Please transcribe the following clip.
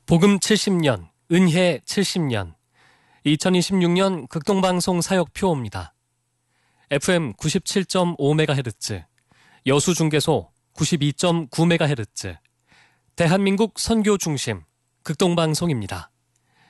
복음 70년, 은혜 70년, 2026년 극동방송 사역표입니다. FM 97.5MHz, 여수중개소 92.9MHz, 대한민국 선교중심 극동방송입니다.